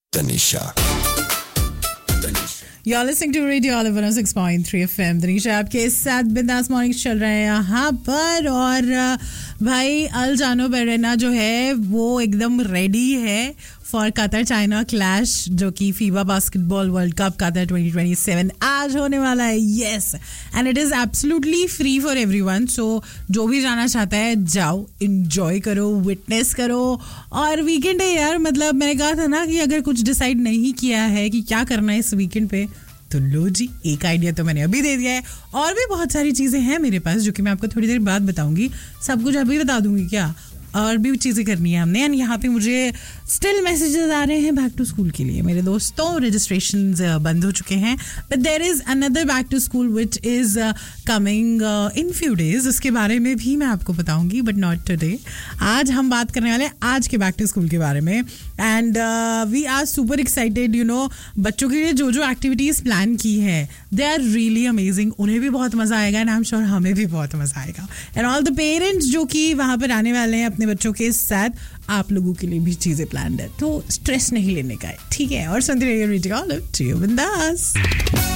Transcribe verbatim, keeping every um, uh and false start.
Tanisha. You're listening to Radio Olive one oh six point three F M. Tanisha आपके साथ बिंदास morning चल रहे हैं यहाँ पर और भाई अल जानो बेरेना जो है वो एकदम रेडी है फॉर कतर चाइना क्लैश जो कि FIBA basketball world cup Qatar twenty twenty-seven आज होने वाला है. Yes and it is absolutely free for everyone. सो जो भी जाना चाहता है जाओ, इंजॉय करो, विटनेस करो. और वीकेंड है यार, मतलब मैंने कहा था ना कि अगर कुछ डिसाइड नहीं किया है कि क्या करना है इस वीकेंड पे तो लो जी, एक आइडिया तो मैंने अभी दे दिया है. और भी बहुत सारी चीज़ें हैं मेरे पास जो कि मैं आपको थोड़ी देर बाद बताऊंगी. सब कुछ अभी बता दूंगी क्या, और भी चीज़ें करनी है हमने. एंड यहाँ पे मुझे स्टिल मैसेजेस आ रहे हैं बैक टू स्कूल के लिए. मेरे दोस्तों रजिस्ट्रेशंस बंद हो चुके हैं, but there is another back to school which is coming in few days. उसके बारे में भी मैं आपको बताऊंगी, बट नॉट टुडे. आज हम बात करने वाले हैं आज के बैक टू स्कूल के बारे में. And we are super excited. You know, बच्चों के लिए जो जो एक्टिविटीज़ प्लान की है दे आर रियली अमेजिंग. उन्हें भी बहुत मज़ा आएगा एंड आई एम श्योर हमें भी बहुत मज़ा आएगा. एंड ऑल द पेरेंट्स जो कि वहाँ पर आने वाले हैं अपने बच्चों के साथ, आप लोगों के लिए भी चीजें प्लान है, तो स्ट्रेस नहीं लेने का है, ठीक है. और सुनते रहिए रेडियो ऑलिव, बिंदास.